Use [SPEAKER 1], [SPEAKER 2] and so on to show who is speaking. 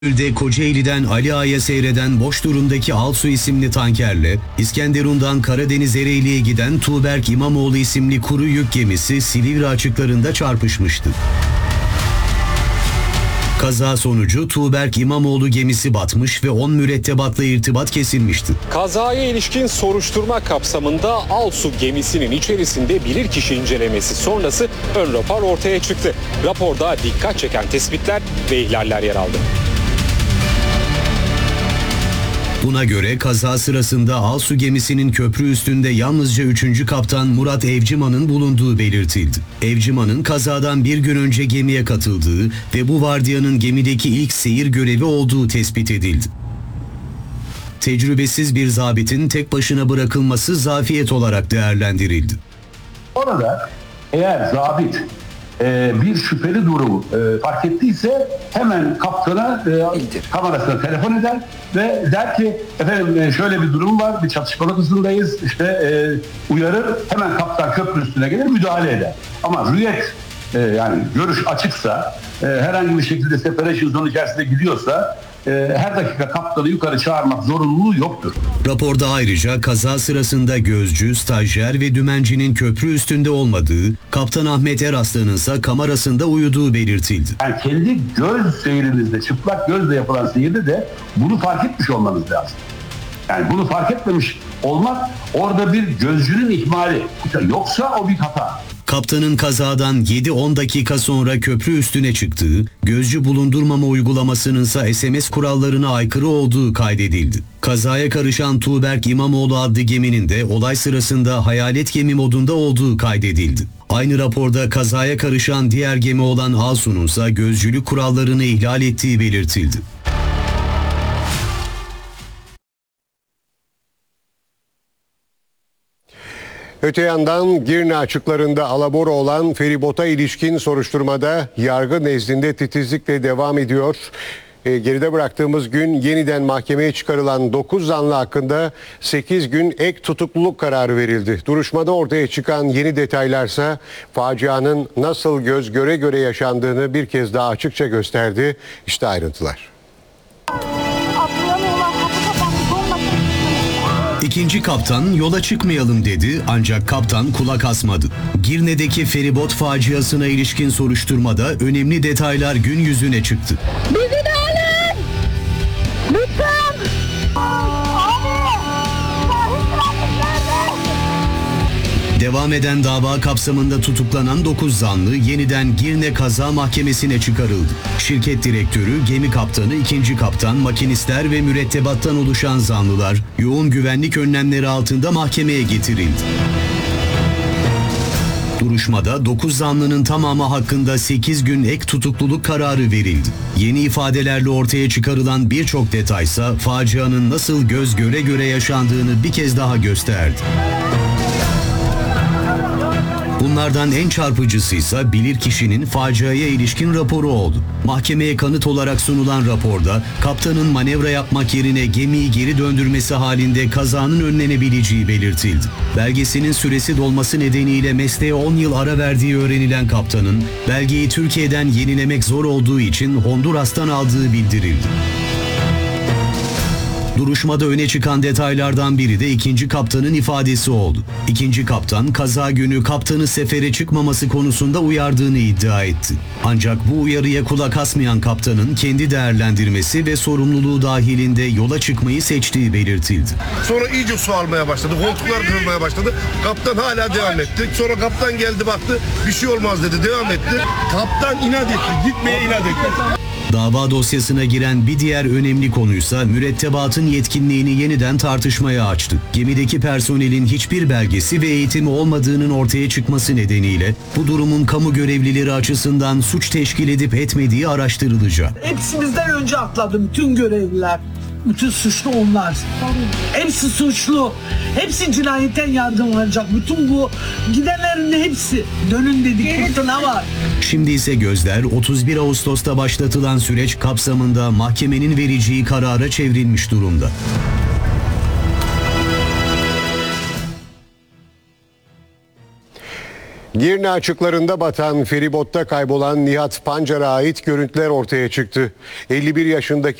[SPEAKER 1] Kocaeli'den Ali Ağa'ya seyreden boş durumdaki Alsu isimli tankerle İskenderun'dan Karadeniz Ereğli'ye giden Tuğberk İmamoğlu isimli kuru yük gemisi Silivri açıklarında çarpışmıştı. Kaza sonucu Tuğberk İmamoğlu gemisi batmış ve 10 mürettebatla irtibat kesilmişti.
[SPEAKER 2] Kazaya ilişkin soruşturma kapsamında Alsu gemisinin içerisinde bilirkişi incelemesi sonrası ön rapor ortaya çıktı. Raporda dikkat çeken tespitler ve ihlaller yer aldı.
[SPEAKER 1] Buna göre kaza sırasında Alsu gemisinin köprü üstünde yalnızca 3. Kaptan Murat Evciman'ın bulunduğu belirtildi. Evciman'ın kazadan bir gün önce gemiye katıldığı ve bu vardiyanın gemideki ilk seyir görevi olduğu tespit edildi. Tecrübesiz bir zabitin tek başına bırakılması zafiyet olarak değerlendirildi.
[SPEAKER 3] Orada eğer zabit bir şüpheli durumu fark ettiyse hemen kaptana kamerasına telefon eder ve der ki efendim şöyle bir durum var, bir çatışma noktasındayız, uyarır, hemen kaptan köprü üstüne gelir, müdahale eder. Ama rüyet yani görüş açıksa, herhangi bir şekilde separation zone içerisinde gidiyorsa her dakika kaptanı yukarı çağırmak zorunluluğu yoktur.
[SPEAKER 1] Raporda ayrıca kaza sırasında gözcü, stajyer ve dümencinin köprü üstünde olmadığı, Kaptan Ahmet Eraslan'ın ise kamerasında uyuduğu belirtildi.
[SPEAKER 3] Yani kendi göz seyrinizde, çıplak gözle yapılan seyirde de bunu fark etmiş olmanız lazım. Yani bunu fark etmemiş olmak orada bir gözcünün ihmali. Yoksa o bir hata.
[SPEAKER 1] Kaptanın kazadan 7-10 dakika sonra köprü üstüne çıktığı, gözcü bulundurmama uygulamasının ise SMS kurallarına aykırı olduğu kaydedildi. Kazaya karışan Tuğberk İmamoğlu adlı geminin de olay sırasında hayalet gemi modunda olduğu kaydedildi. Aynı raporda kazaya karışan diğer gemi olan Alsu'nun ise gözcülük kurallarını ihlal ettiği belirtildi.
[SPEAKER 4] Öte yandan Girne açıklarında alabora olan feribota ilişkin soruşturmada yargı nezdinde titizlikle devam ediyor. Geride bıraktığımız gün yeniden mahkemeye çıkarılan 9 zanlı hakkında 8 gün ek tutukluluk kararı verildi. Duruşmada ortaya çıkan yeni detaylarsa facianın nasıl göz göre göre yaşandığını bir kez daha açıkça gösterdi. İşte ayrıntılar.
[SPEAKER 1] İkinci kaptan yola çıkmayalım dedi ancak kaptan kulak asmadı. Girne'deki feribot faciasına ilişkin soruşturmada önemli detaylar gün yüzüne çıktı.
[SPEAKER 5] Bizi de alın! Lütfen!
[SPEAKER 1] Devam eden dava kapsamında tutuklanan 9 zanlı yeniden Girne Kaza Mahkemesi'ne çıkarıldı. Şirket direktörü, gemi kaptanı, ikinci kaptan, makinistler ve mürettebattan oluşan zanlılar yoğun güvenlik önlemleri altında mahkemeye getirildi. Duruşmada 9 zanlının tamamı hakkında 8 gün ek tutukluluk kararı verildi. Yeni ifadelerle ortaya çıkarılan birçok detaysa facianın nasıl göz göre göre yaşandığını bir kez daha gösterdi. Bunlardan en çarpıcısıysa bilirkişinin faciaya ilişkin raporu oldu. Mahkemeye kanıt olarak sunulan raporda kaptanın manevra yapmak yerine gemiyi geri döndürmesi halinde kazanın önlenebileceği belirtildi. Belgesinin süresi dolması nedeniyle mesleğe 10 yıl ara verdiği öğrenilen kaptanın belgeyi Türkiye'den yenilemek zor olduğu için Honduras'tan aldığı bildirildi. Duruşmada öne çıkan detaylardan biri de ikinci kaptanın ifadesi oldu. İkinci kaptan kaza günü kaptanı sefere çıkmaması konusunda uyardığını iddia etti. Ancak bu uyarıya kulak asmayan kaptanın kendi değerlendirmesi ve sorumluluğu dahilinde yola çıkmayı seçtiği belirtildi.
[SPEAKER 6] Sonra iyice su almaya başladı, koltuklar kırılmaya başladı. Kaptan hala devam etti. Sonra kaptan geldi baktı, bir şey olmaz dedi, devam etti. Kaptan inat etti, gitmeye inat etti.
[SPEAKER 1] Dava dosyasına giren bir diğer önemli konuysa mürettebatın yetkinliğini yeniden tartışmaya açtı. Gemideki personelin hiçbir belgesi ve eğitimi olmadığının ortaya çıkması nedeniyle bu durumun kamu görevlileri açısından suç teşkil edip etmediği araştırılacak.
[SPEAKER 7] Hepsimizden önce atladı bütün görevliler. Bütün suçlu onlar. Hepsi suçlu. Hepsi cinayetten yargılanacak. Bütün bu gidenlerin de hepsi. Dönün dedik fırtına var.
[SPEAKER 1] Şimdi ise gözler 31 Ağustos'ta başlatılan süreç kapsamında mahkemenin vereceği karara çevrilmiş durumda.
[SPEAKER 4] Girne açıklarında batan feribotta kaybolan Nihat Pancar'a ait görüntüler ortaya çıktı. 51 yaşındaki